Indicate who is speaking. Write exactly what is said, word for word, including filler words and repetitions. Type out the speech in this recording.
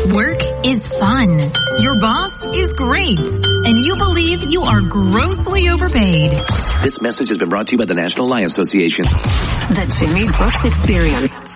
Speaker 1: Work is fun. Your boss is great. And you believe you are grossly overpaid.
Speaker 2: This message has been brought to you by the National Lie Association.
Speaker 3: The Jimmy Brooks Experience.